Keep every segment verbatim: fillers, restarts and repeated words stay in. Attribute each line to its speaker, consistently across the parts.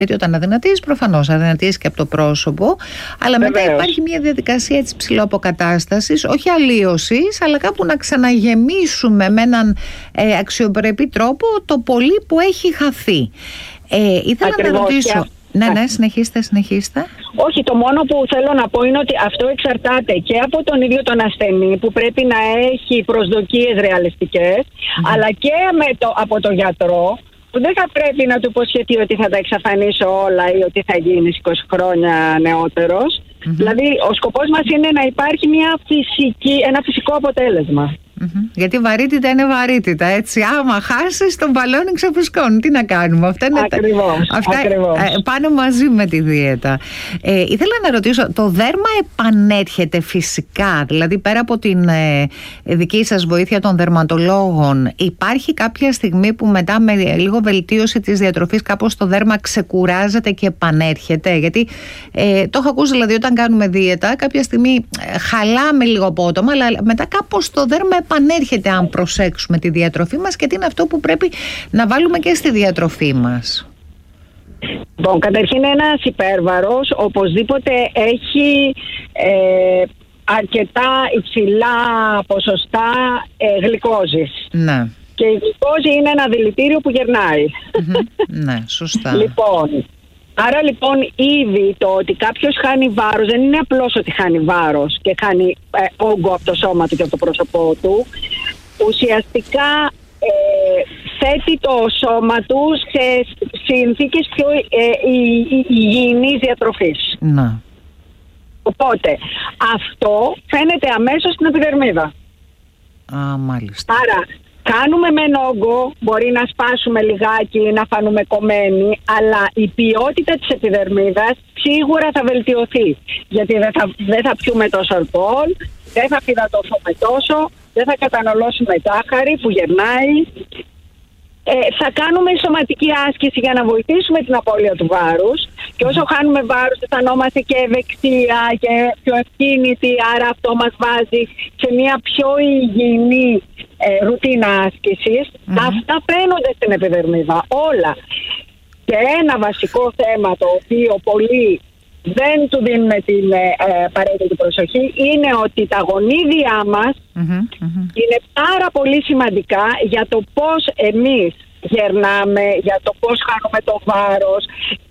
Speaker 1: Γιατί όταν αδυνατείς, προφανώς αδυνατείς και από το πρόσωπο, αλλά
Speaker 2: Βεβαίως.
Speaker 1: μετά υπάρχει μια διαδικασία έτσι ψηλοαποκατάστασης, όχι αλλίωσης, αλλά κάπου να ξαναγεμίσουμε με έναν ε, αξιοπρεπή τρόπο το πολύ που έχει χαθεί. Ε, ήθελα
Speaker 2: Ακριβώς.
Speaker 1: να ρωτήσω.
Speaker 2: Και...
Speaker 1: Ναι, ναι, συνεχίστε, συνεχίστε.
Speaker 2: Όχι, το μόνο που θέλω να πω είναι ότι αυτό εξαρτάται και από τον ίδιο τον ασθενή, που πρέπει να έχει προσδοκίες ρεαλιστικές, mm. αλλά και με το, από τον γιατρό, που δεν θα πρέπει να του υποσχεθεί ότι θα τα εξαφανίσω όλα ή ότι θα γίνεις είκοσι χρόνια νεότερος. Mm-hmm. Δηλαδή, ο σκοπός μας είναι να υπάρχει μια φυσική, ένα φυσικό αποτέλεσμα.
Speaker 1: Mm-hmm. Γιατί βαρύτητα είναι βαρύτητα, έτσι. Άμα χάσεις τον μπαλόνι ξεφουσκώνει. Τι να κάνουμε, αυτά είναι
Speaker 2: ακριβώς,
Speaker 1: τα... Αυτά
Speaker 2: ακριβώς.
Speaker 1: Ε, πάνε μαζί με τη δίαιτα. Ε, ήθελα να ρωτήσω, το δέρμα επανέρχεται φυσικά, δηλαδή πέρα από την ε, δική σας βοήθεια των δερματολόγων, υπάρχει κάποια στιγμή που μετά με λίγο βελτίωση της διατροφής κάπως το δέρμα ξεκουράζεται και επανέρχεται? Γιατί ε, το έχω ακούσει, δηλαδή όταν κάνουμε δίαιτα κάποια στιγμή ε, χαλάμε λίγο απότομα, αλλά μετά κάπως το δέρμα επανέρχεται αν προσέξουμε τη διατροφή μας, και τι είναι αυτό που πρέπει να βάλουμε και στη διατροφή μας.
Speaker 2: Λοιπόν, καταρχήν ένας υπέρβαρος οπωσδήποτε έχει ε, αρκετά υψηλά ποσοστά ε, γλυκόζης.
Speaker 1: Ναι.
Speaker 2: Και η γλυκόζη είναι ένα δηλητήριο που γερνάει.
Speaker 1: Mm-hmm. Ναι, σωστά.
Speaker 2: Λοιπόν, άρα λοιπόν ήδη το ότι κάποιος χάνει βάρος δεν είναι απλώς ότι χάνει βάρος και χάνει ε, όγκο από το σώμα του και από το πρόσωπό του. Ουσιαστικά ε, θέτει το σώμα του σε συνθήκες πιο ε, υγιεινής διατροφής.
Speaker 1: Να.
Speaker 2: Οπότε αυτό φαίνεται αμέσως στην επιδερμίδα.
Speaker 1: Α, μάλιστα.
Speaker 2: Άρα κάνουμε μεν όγκο, μπορεί να σπάσουμε λιγάκι, να φανούμε κομμένοι, αλλά η ποιότητα της επιδερμίδας σίγουρα θα βελτιωθεί. Γιατί δεν θα, δεν θα πιούμε τόσο αλκοόλ, δεν θα φυδατωθούμε τόσο, δεν θα καταναλώσουμε ζάχαρη που γερνάει. Ε, θα κάνουμε σωματική άσκηση για να βοηθήσουμε την απώλεια του βάρους, και όσο χάνουμε βάρους αισθανόμαστε και ευεξία και πιο ευκίνητοι, άρα αυτό μας βάζει σε μια πιο υγιεινή ε, ρουτίνα άσκησης. Mm-hmm. Αυτά φαίνονται στην επιδερμίδα όλα. Και ένα βασικό θέμα το οποίο πολλοί δεν του δίνουμε την ε, απαραίτητη προσοχή είναι ότι τα γονίδια μας mm-hmm, mm-hmm. είναι πάρα πολύ σημαντικά για το πώς εμείς γερνάμε, για το πώς χάνουμε το βάρος,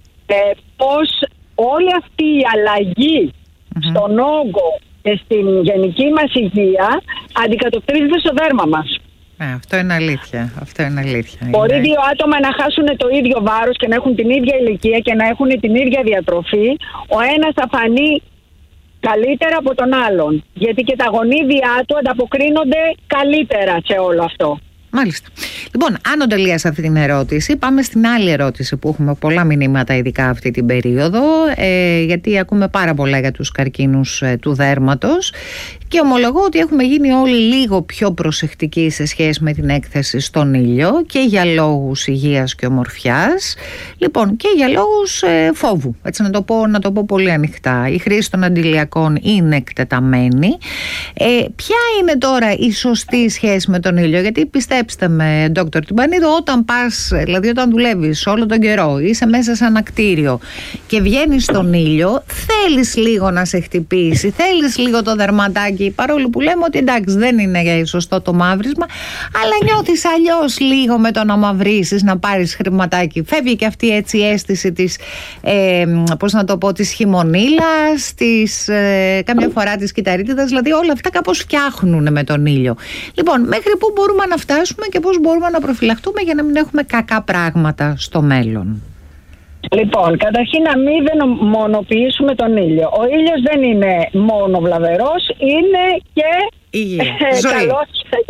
Speaker 2: ε, πώς όλη αυτή η αλλαγή mm-hmm. στον όγκο και στην γενική μας υγεία αντικατοπτρίζεται στο δέρμα μας.
Speaker 1: Ε, αυτό είναι αλήθεια. Αυτό είναι αλήθεια.
Speaker 2: Μπορεί
Speaker 1: είναι...
Speaker 2: δύο άτομα να χάσουν το ίδιο βάρος και να έχουν την ίδια ηλικία και να έχουν την ίδια διατροφή. Ο ένας θα φανεί καλύτερα από τον άλλον, γιατί και τα γονίδια του ανταποκρίνονται καλύτερα σε όλο αυτό.
Speaker 1: Μάλιστα. Λοιπόν, άνω τελείασα αυτή την ερώτηση, πάμε στην άλλη ερώτηση που έχουμε πολλά μηνύματα ειδικά αυτή την περίοδο, ε, γιατί ακούμε πάρα πολλά για τους καρκίνους ε, του δέρματος, και ομολογώ ότι έχουμε γίνει όλοι λίγο πιο προσεκτικοί σε σχέση με την έκθεση στον ήλιο, και για λόγους υγείας και ομορφιάς, λοιπόν, και για λόγους ε, φόβου, έτσι να το πω, να το πω πολύ ανοιχτά. Η χρήση των αντιλιακών είναι εκτεταμένη. Ε, ποια είναι τώρα η σωστή σχέση με τον ήλιο? Γιατί πιστέψτε με, Δόκτωρ Τυμπανίδου, όταν πας, δηλαδή όταν δουλεύεις όλο τον καιρό, είσαι μέσα σε ένα κτίριο και βγαίνεις στον ήλιο, θέλεις λίγο να σε χτυπήσει, θέλεις λίγο το δερματάκι, παρόλο που λέμε ότι εντάξει δεν είναι σωστό το μαύρισμα, αλλά νιώθεις αλλιώς λίγο με το να μαυρίσεις, να πάρεις χρηματάκι. Φεύγει και αυτή έτσι η αίσθηση της, ε, πώς να το πω, της χειμωνίλας, της, ε, καμιά φορά της κυταρίτιδας, δηλαδή όλα αυτά κάπως φτιάχνουν με τον ήλιο. Λοιπόν, μέχρι πού μπορούμε να φτάσουμε και πώς μπορούμε να προφυλαχτούμε για να μην έχουμε κακά πράγματα στο μέλλον?
Speaker 2: Λοιπόν, καταρχήν να μην δαιμονοποιήσουμε τον ήλιο. Ο ήλιος δεν είναι μόνο βλαβερός, είναι και
Speaker 1: υγεία,
Speaker 2: ε,
Speaker 1: ζωή.
Speaker 2: καλός,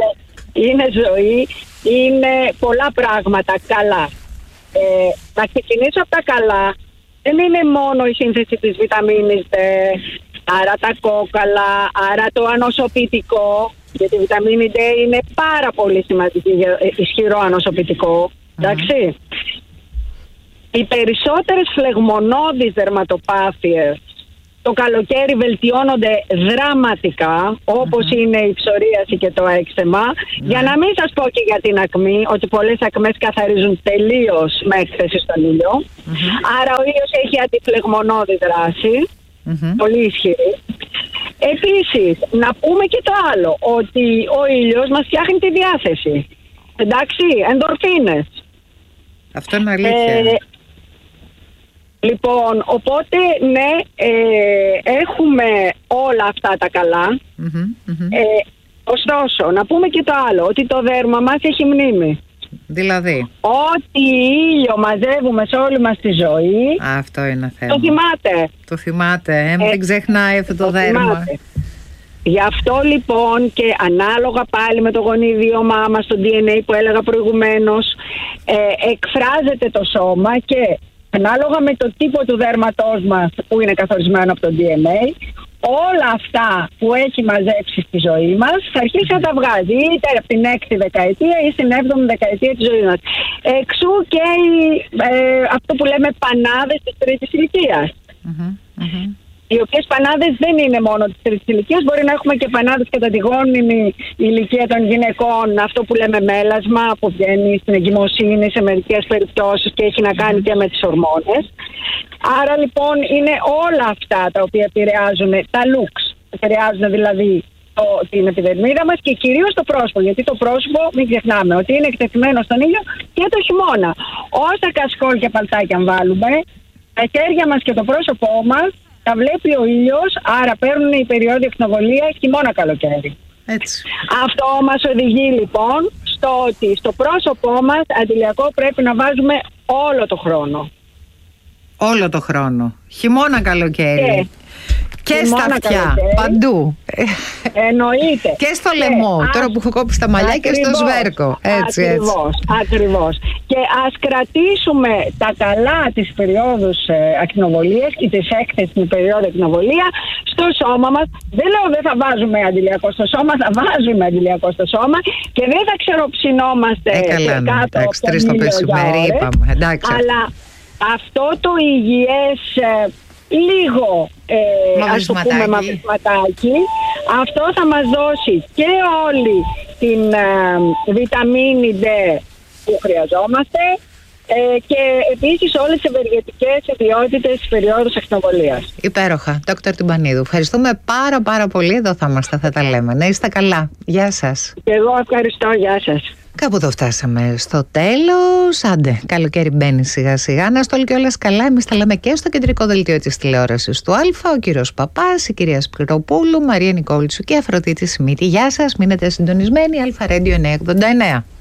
Speaker 2: είναι ζωή, είναι πολλά πράγματα καλά. Ε, να ξεκινήσω από τα καλά. Δεν είναι μόνο η σύνθεση της βιταμίνης D, άρα τα κόκαλα, άρα το ανοσοποιητικό, γιατί η βιταμίνη D είναι πάρα πολύ σημαντική, ισχυρό ανοσοποιητικό, εντάξει. Mm. Οι περισσότερες φλεγμονώδεις δερματοπάθειες το καλοκαίρι βελτιώνονται δραματικά, όπως mm-hmm. είναι η ψωρίαση και το έξεμα. Mm-hmm. Για να μην σας πω και για την ακμή, ότι πολλές ακμές καθαρίζουν τελείως με έκθεση στον ήλιο. Mm-hmm. Άρα ο ήλιος έχει αντιφλεγμονώδη δράση, mm-hmm. πολύ ισχυρή. Επίσης, να πούμε και το άλλο, ότι ο ήλιος μας φτιάχνει τη διάθεση. Εντάξει, ενδορφίνες.
Speaker 1: Αυτό είναι αλήθεια. Ε,
Speaker 2: Λοιπόν, οπότε ναι, ε, έχουμε όλα αυτά τα καλά. Mm-hmm, mm-hmm. Ε, ωστόσο, να πούμε και το άλλο, ότι το δέρμα μας έχει μνήμη.
Speaker 1: Δηλαδή?
Speaker 2: Ό,τι ήλιο μαζεύουμε σε όλη μας τη ζωή.
Speaker 1: Α, αυτό είναι ένα θέμα.
Speaker 2: Το θυμάται.
Speaker 1: Το θυμάται, ε, ε, δεν ξεχνάει αυτό το, το δέρμα. Θυμάται.
Speaker 2: Γι' αυτό λοιπόν και ανάλογα πάλι με το γονίδιωμά μας, το ντι εν έι που έλεγα προηγουμένως, ε, εκφράζεται το σώμα και ανάλογα με το τύπο του δέρματός μας που είναι καθορισμένο από το ντι εν έι, όλα αυτά που έχει μαζέψει στη ζωή μας θα αρχίσει να τα βγάζει είτε από την έκτη δεκαετία ή στην έβδομη δεκαετία της ζωής μας. Εξού και ε, αυτό που λέμε πανάδες της τρίτης ηλικίας. Mm-hmm, mm-hmm. Οι οποίες πανάδες δεν είναι μόνο της τρίτης ηλικίας, μπορεί να έχουμε και πανάδες κατά τη γόνιμη ηλικία των γυναικών, αυτό που λέμε μέλασμα, που βγαίνει στην εγκυμοσύνη σε μερικές περιπτώσεις και έχει να κάνει και με τις ορμόνες. Άρα λοιπόν είναι όλα αυτά τα οποία επηρεάζουν τα looks, επηρεάζουν δηλαδή το, την επιδερμίδα μας και κυρίως το πρόσωπο, γιατί το πρόσωπο μην ξεχνάμε ότι είναι εκτεθειμένο στον ήλιο και το χειμώνα. Όσα κασκόλ και παλτάκια αν βάλουμε, τα χέρια μας και το πρόσωπό μας τα βλέπει ο ήλιος, άρα παίρνουν οι περιόδοι εκνοβολία χειμώνα καλοκαίρι.
Speaker 1: Έτσι.
Speaker 2: Αυτό μας οδηγεί λοιπόν στο ότι στο πρόσωπό μας αντιλιακό πρέπει να βάζουμε όλο το χρόνο.
Speaker 1: Όλο το χρόνο. Χειμώνα καλοκαίρι.
Speaker 2: Και,
Speaker 1: και στα αυτιά. Καλοκαίρι. Παντού.
Speaker 2: Εννοείται.
Speaker 1: Και στο λαιμό. Και τώρα ας... που έχω κόψει τα μαλλιά ακριβώς, και στο σβέρκο. Έτσι,
Speaker 2: ακριβώς, έτσι. Ακριβώς. Και ας κρατήσουμε τα καλά της περίοδους ε, ακτινοβολίας και της έκθεσης στην περίοδο ακτινοβολία στο σώμα μας. Δεν λέω δεν θα βάζουμε αντιλιακό στο σώμα, θα βάζουμε αντιλιακό στο σώμα και δεν θα ξεροψινόμαστε
Speaker 1: ε, καλά, ναι.
Speaker 2: κάτω
Speaker 1: από τρεις το μεσημέρι είπαμε. Εντάξει.
Speaker 2: Αλλά αυτό το υγιές ε, λίγο ε, ας το πούμε μαυρισματάκι, αυτό θα μας δώσει και όλη την ε, βιταμίνη D που χρειαζόμαστε ε, και επίσης όλες τις ευεργετικές ιδιότητες της περίοδου ακτινοβολίας.
Speaker 1: Υπέροχα, Δόκτωρ Τουμπανίδου. Ευχαριστούμε πάρα πάρα πολύ. Εδώ θα είμαστε, θα τα λέμε. Να είστε καλά. Γεια σας.
Speaker 2: Και εγώ ευχαριστώ. Γεια σας.
Speaker 1: Κάπου εδώ φτάσαμε στο τέλος. Άντε, καλοκαίρι μπαίνει σιγά σιγά. Να στο όλοι και όλες καλά. Εμείς τα λέμε και στο κεντρικό δελτίο της τηλεόρασης του Α. Ο κύριος Παπάς, η κυρία Σπυροπούλου, Μαρία Νικόλτσου και Αφροδίτη Σμίτη. Γεια σας, μείνετε συντονισμένοι. Α Radio εννιακόσια ογδόντα εννέα.